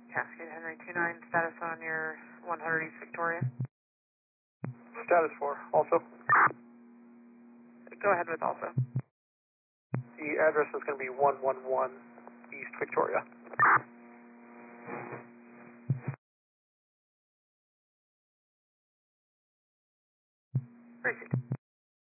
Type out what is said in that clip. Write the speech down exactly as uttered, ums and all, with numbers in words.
Cascade Henry two nine, status on your one hundred East Victoria. Status four, also. Go ahead with also. The address is going to be one one one East Victoria. Proceed.